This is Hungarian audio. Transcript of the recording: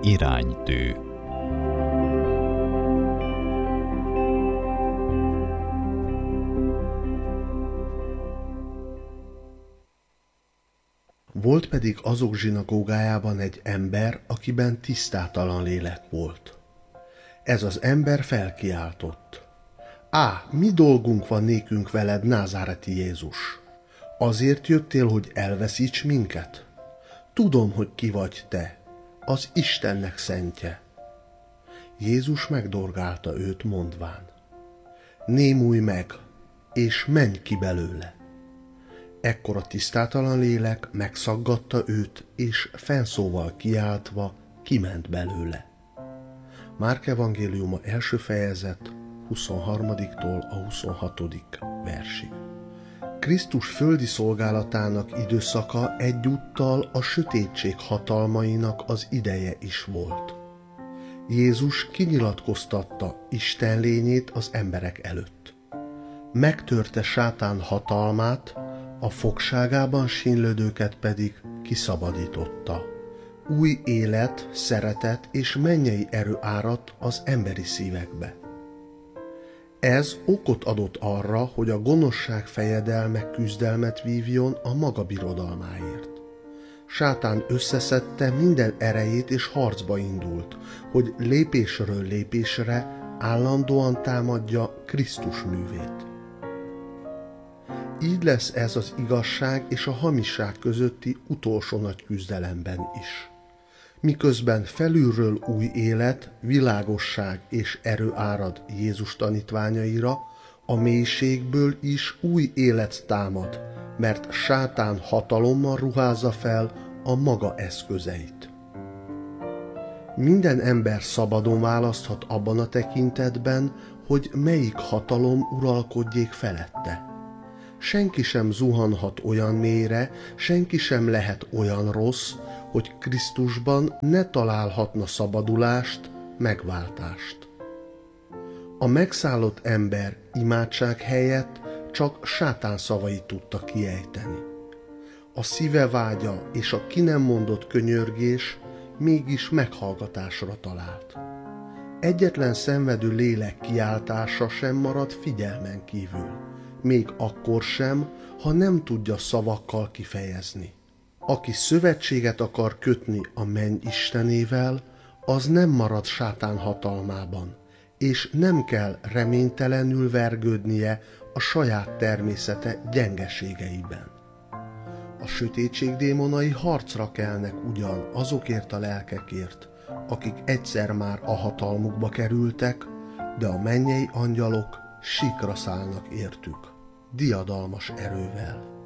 Iránytű. Volt pedig azok zsinagógájában egy ember, akiben tisztátalan lélek volt. Ez az ember felkiáltott: Á, mi dolgunk van nékünk veled, názáreti Jézus? Azért jöttél, hogy elveszíts minket? Tudom, hogy ki vagy te, az Istennek szentje. Jézus megdorgálta őt, mondván: Némulj meg, és menj ki belőle. Ekkor a tisztátalan lélek megszaggatta őt, és fennszóval kiáltva kiment belőle. Márk evangéliuma első fejezet 23-tól a 26. versig. Krisztus földi szolgálatának időszaka egyúttal a sötétség hatalmainak az ideje is volt. Jézus kinyilatkoztatta Isten lényét az emberek előtt. Megtörte sátán hatalmát, a fogságában sínlődőket pedig kiszabadította. Új élet, szeretet és mennyei erő áradt az emberi szívekbe. Ez okot adott arra, hogy a gonoszság fejedelme küzdelmet vívjon a maga birodalmáért. Sátán összeszedte minden erejét és harcba indult, hogy lépésről lépésre állandóan támadja Krisztus művét. Így lesz ez az igazság és a hamisság közötti utolsó nagy küzdelemben is. Miközben felülről új élet, világosság és erő árad Jézus tanítványaira, a mélységből is új élet támad, mert sátán hatalommal ruházza fel a maga eszközeit. Minden ember szabadon választhat abban a tekintetben, hogy melyik hatalom uralkodjék felette. Senki sem zuhanhat olyan mélyre, senki sem lehet olyan rossz, hogy Krisztusban ne találhatna szabadulást, megváltást. A megszállott ember imádság helyett csak sátán szavait tudta kiejteni. A szíve vágya és a ki nem mondott könyörgés mégis meghallgatásra talált. Egyetlen szenvedő lélek kiáltása sem marad figyelmen kívül, még akkor sem, ha nem tudja szavakkal kifejezni. Aki szövetséget akar kötni a menny Istenével, az nem marad sátán hatalmában, és nem kell reménytelenül vergődnie a saját természete gyengeségeiben. A sötétség démonai harcra kelnek ugyan azokért a lelkekért, akik egyszer már a hatalmukba kerültek, de a mennyei angyalok síkra szállnak értük, diadalmas erővel.